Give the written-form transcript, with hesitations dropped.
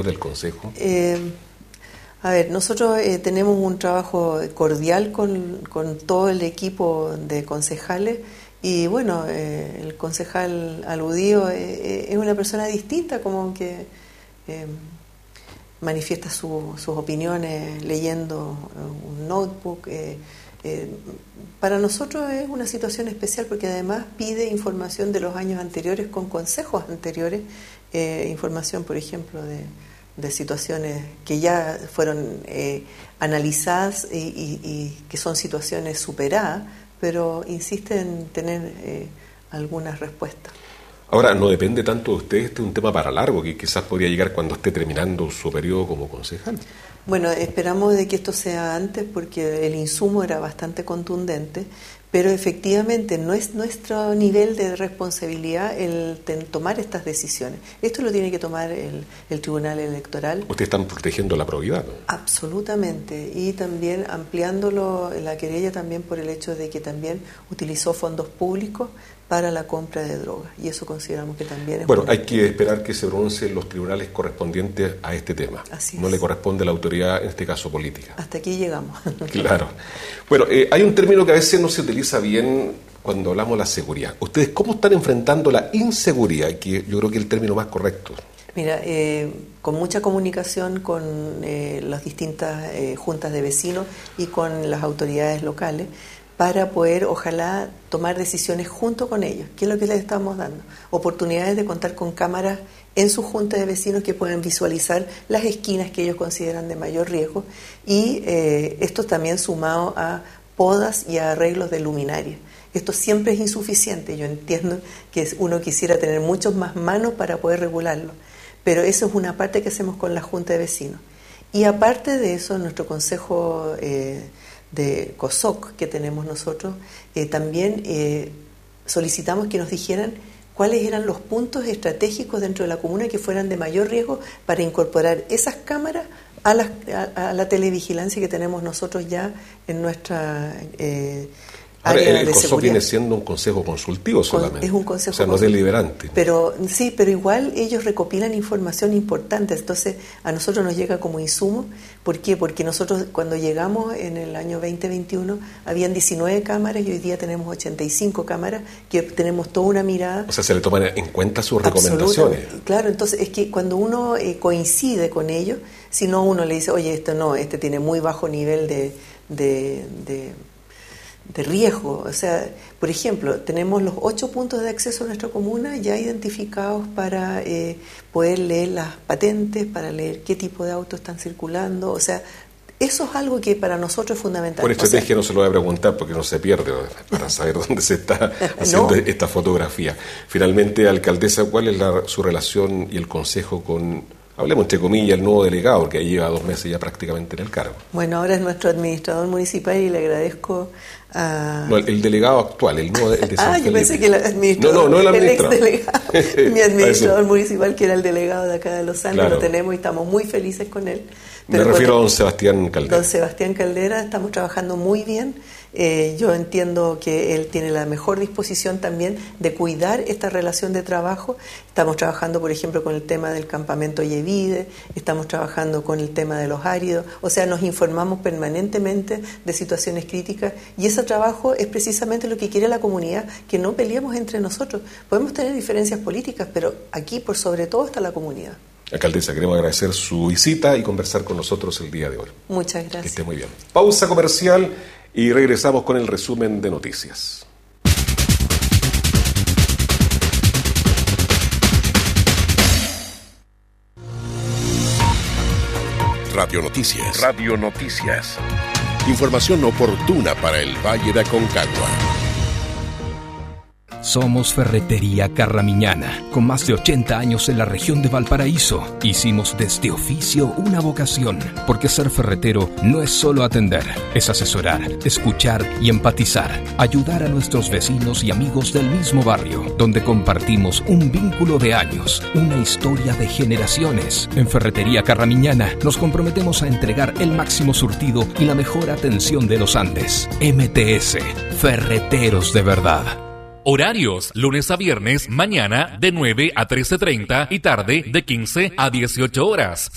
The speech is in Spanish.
del Consejo? A ver, nosotros tenemos un trabajo cordial con todo el equipo de concejales y bueno, el concejal aludido es una persona distinta, como que manifiesta sus opiniones leyendo un notebook. Para nosotros es una situación especial porque además pide información de los años anteriores con consejos anteriores, información, por ejemplo, de situaciones que ya fueron analizadas y que son situaciones superadas, pero insiste en tener algunas respuestas. Ahora, no depende tanto de usted, este es un tema para largo, que quizás podría llegar cuando esté terminando su periodo como concejal. Bueno, esperamos de que esto sea antes porque el insumo era bastante contundente, pero efectivamente no es nuestro nivel de responsabilidad el tomar estas decisiones. Esto lo tiene que tomar el Tribunal Electoral. Ustedes están protegiendo la probidad, ¿no? Absolutamente, y también ampliándolo la querella también por el hecho de que también utilizó fondos públicos para la compra de drogas, y eso consideramos que también es... Bueno, hay que esperar que se pronuncien los tribunales correspondientes a este tema. Así no es. Le corresponde a la autoridad, en este caso política. Hasta aquí llegamos. Claro. Bueno, hay un término que a veces no se utiliza bien cuando hablamos de la seguridad. ¿Ustedes cómo están enfrentando la inseguridad? Que yo creo que es el término más correcto. Mira, con mucha comunicación con las distintas juntas de vecinos y con las autoridades locales, para poder, ojalá, tomar decisiones junto con ellos. ¿Qué es lo que les estamos dando? Oportunidades de contar con cámaras en su junta de vecinos que puedan visualizar las esquinas que ellos consideran de mayor riesgo, y esto también sumado a podas y a arreglos de luminarias. Esto siempre es insuficiente. Yo entiendo que uno quisiera tener muchas más manos para poder regularlo, pero eso es una parte que hacemos con la junta de vecinos. Y aparte de eso, nuestro consejo de COSOC que tenemos nosotros, también solicitamos que nos dijeran cuáles eran los puntos estratégicos dentro de la comuna que fueran de mayor riesgo para incorporar esas cámaras a la televigilancia que tenemos nosotros ya en nuestra Ahora, área el de COSOC seguridad. Viene siendo un consejo consultivo solamente. Es un consejo, o sea, no es deliberante. Pero sí, pero igual ellos recopilan información importante, entonces a nosotros nos llega como insumo. ¿Por qué? Porque nosotros cuando llegamos en el año 2021 habían 19 cámaras y hoy día tenemos 85 cámaras que tenemos toda una mirada. O sea, se le toman en cuenta sus recomendaciones. Claro, entonces es que cuando uno coincide con ellos, si no uno le dice, oye, esto no, este tiene muy bajo nivel de riesgo. O sea, por ejemplo, tenemos los 8 puntos de acceso a nuestra comuna ya identificados para poder leer las patentes, para leer qué tipo de autos están circulando. O sea, eso es algo que para nosotros es fundamental. Por estrategia no se lo voy a preguntar porque no se pierde para saber dónde se está haciendo esta fotografía. Finalmente, alcaldesa, ¿cuál es su relación y el consejo con, hablemos entre comillas, el nuevo delegado, que lleva 2 meses ya prácticamente en el cargo? Bueno, ahora es nuestro administrador municipal y le agradezco a... No, el delegado actual, el nuevo de San Felipe. Yo pensé que el administrador, no el ex delegado, mi administrador municipal, que era el delegado de acá de Los Andes, claro. Lo tenemos y estamos muy felices con él. Pero me refiero a don Sebastián Caldera. Don Sebastián Caldera, estamos trabajando muy bien. Yo entiendo que él tiene la mejor disposición también de cuidar esta relación de trabajo. Estamos trabajando, por ejemplo, con el tema del campamento Yevide, estamos trabajando con el tema de los áridos, o sea, nos informamos permanentemente de situaciones críticas y ese trabajo es precisamente lo que quiere la comunidad, que no peleemos entre nosotros. Podemos tener diferencias políticas, pero aquí por sobre todo está la comunidad. Alcaldesa, queremos agradecer su visita y conversar con nosotros el día de hoy. Muchas gracias. Que esté muy bien. Pausa comercial y regresamos con el resumen de noticias. Radio Noticias. Radio Noticias. Información oportuna para el Valle de Aconcagua. Somos Ferretería Carramiñana, con más de 80 años en la región de Valparaíso. Hicimos de este oficio una vocación, porque ser ferretero no es solo atender, es asesorar, escuchar y empatizar, ayudar a nuestros vecinos y amigos del mismo barrio, donde compartimos un vínculo de años, una historia de generaciones. En Ferretería Carramiñana nos comprometemos a entregar el máximo surtido y la mejor atención de los Andes. MTS, Ferreteros de verdad. Horarios, lunes a viernes, mañana de 9 a 13:30 y tarde de 15 a 18 horas.